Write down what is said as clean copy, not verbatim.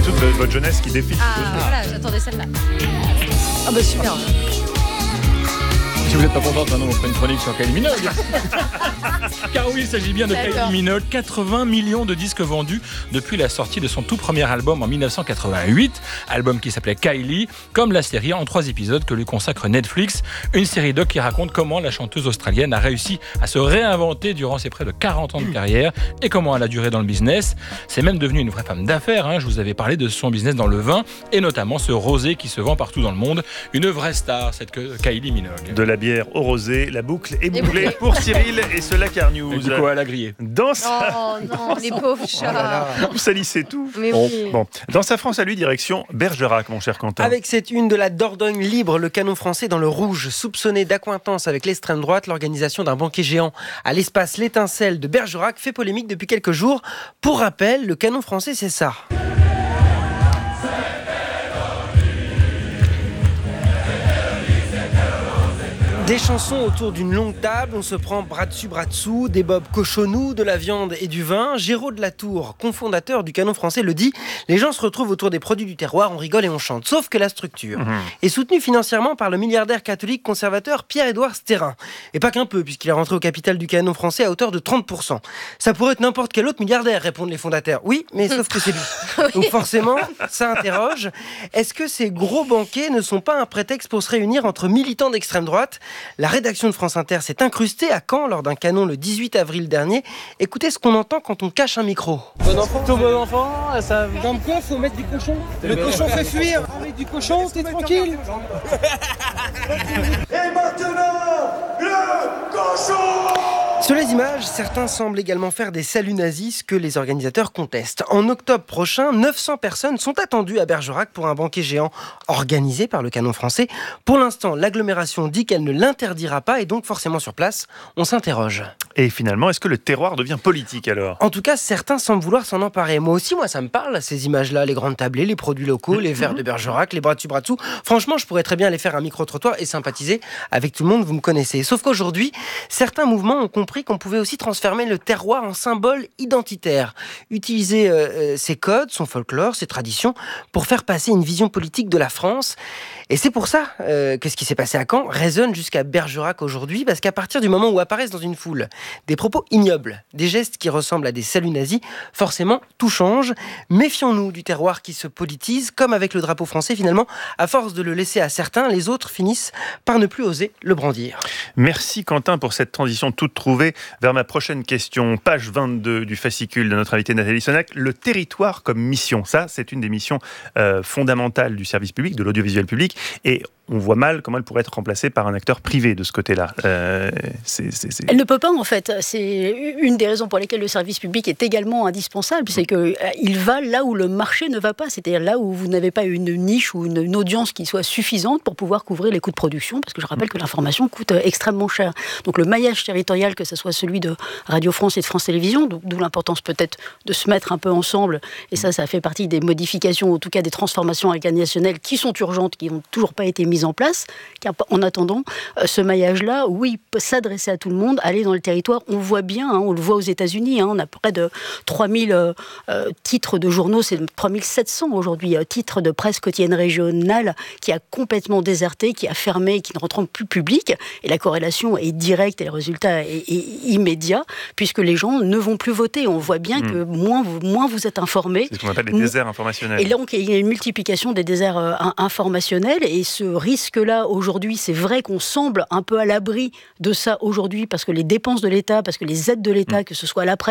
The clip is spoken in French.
toute votre jeunesse qui défile. Voilà, j'attendais celle-là. Ah bah super. Si vous n'êtes pas contente, maintenant on fera une chronique sur Kylie Minogue. Car oui, il s'agit bien de Kylie Minogue. 80 millions de disques vendus depuis la sortie de son tout premier album en 1988. Album qui s'appelait Kylie, comme la série en 3 épisodes que lui consacre Netflix. Une série doc qui raconte comment la chanteuse australienne a réussi à se réinventer durant ses près de 40 ans de carrière et comment elle a duré dans le business. C'est même devenu une vraie femme d'affaires. Je vous avais parlé de son business dans le vin et notamment ce rosé qui se vend partout dans le monde. Une vraie star, cette Kylie Minogue. De la bière au rosé, la boucle est bouclée pour Cyril et ce Lacar News. Et du coup, elle a grillé. Dans sa... Oh non, les pauvres chats. Vous salissez tout. Mais oui. Bon. Dans sa France à lui, direction Bergerac, mon cher Quentin. Avec cette une de la Dordogne libre, le canon français dans le rouge, soupçonné d'accointance avec l'extrême droite, l'organisation d'un banquet géant à l'espace L'Étincelle de Bergerac fait polémique depuis quelques jours. Pour rappel, le canon français, c'est ça. Des chansons autour d'une longue table, on se prend bras dessous, des bobs cochonnous, de la viande et du vin. Géraud de la Tour, cofondateur du canon français, le dit, les gens se retrouvent autour des produits du terroir, on rigole et on chante. Sauf que la structure est soutenue financièrement par le milliardaire catholique conservateur Pierre-Édouard Stérin. Et pas qu'un peu, puisqu'il est rentré au capital du canon français à hauteur de 30%. Ça pourrait être n'importe quel autre milliardaire, répondent les fondateurs. Oui, mais sauf que c'est lui. Donc forcément, ça interroge. Est-ce que ces gros banquets ne sont pas un prétexte pour se réunir entre militants d'extrême droite ? La rédaction de France Inter s'est incrustée à Caen lors d'un canon le 18 avril dernier. Écoutez ce qu'on entend quand on cache un micro. Bon enfant, ça... Dans le coin, faut mettre du cochon. Le cochon fait fuir. Avec du cochon, t'es tranquille. Et maintenant, le cochon! Sur les images, certains semblent également faire des saluts nazis, ce que les organisateurs contestent. En octobre prochain, 900 personnes sont attendues à Bergerac pour un banquet géant organisé par le canon français. Pour l'instant, l'agglomération dit qu'elle ne l'interdira pas et donc forcément sur place, on s'interroge. Et finalement, est-ce que le terroir devient politique alors ? En tout cas, certains semblent vouloir s'en emparer. Moi aussi, ça me parle, ces images-là, les grandes tablées, les produits locaux, les verres de Bergerac, les bras dessous. Franchement, je pourrais très bien aller faire un micro-trottoir et sympathiser avec tout le monde, vous me connaissez. Sauf qu'aujourd'hui, certains mouvements ont compris qu'on pouvait aussi transformer le terroir en symbole identitaire. Utiliser ses codes, son folklore, ses traditions, pour faire passer une vision politique de la France. Et c'est pour ça que ce qui s'est passé à Caen résonne jusqu'à Bergerac aujourd'hui, parce qu'à partir du moment où apparaissent dans une foule des propos ignobles, des gestes qui ressemblent à des saluts nazis, forcément, tout change. Méfions-nous du terroir qui se politise, comme avec le drapeau français finalement. À force de le laisser à certains, les autres finissent par ne plus oser le brandir. Merci Quentin pour cette transition toute trouvée vers ma prochaine question. Page 22 du fascicule de notre invitée Nathalie Sonac. Le territoire comme mission, ça c'est une des missions fondamentales du service public, de l'audiovisuel public. Et on voit mal comment elle pourrait être remplacée par un acteur privé de ce côté-là. Elle ne peut pas, en fait. C'est une des raisons pour lesquelles le service public est également indispensable. C'est qu'il va là où le marché ne va pas. C'est-à-dire là où vous n'avez pas une niche ou une audience qui soit suffisante pour pouvoir couvrir les coûts de production. Parce que je rappelle que l'information coûte extrêmement cher. Donc le maillage territorial, que ce soit celui de Radio France et de France Télévisions, d'où l'importance peut-être de se mettre un peu ensemble. Et ça fait partie des modifications, en tout cas des transformations organisationnelles qui sont urgentes, qui n'ont toujours pas été mises en place. En attendant, ce maillage-là, oui, peut s'adresser à tout le monde, aller dans le territoire. On voit bien, on le voit aux États-Unis, on a près de 3000 titres de journaux, c'est 3700 aujourd'hui, titres de presse quotidienne régionale qui a complètement déserté, qui a fermé, qui ne rentre plus public. Et la corrélation est directe et le résultat est immédiat, puisque les gens ne vont plus voter. On voit bien que moins vous êtes informés. C'est ce qu'on appelle les déserts informationnels. Et donc, il y a une multiplication des déserts informationnels. Et ce risque-là, aujourd'hui, c'est vrai qu'on semble un peu à l'abri de ça aujourd'hui, parce que les dépenses de l'État, parce que les aides de l'État, que ce soit à la presse,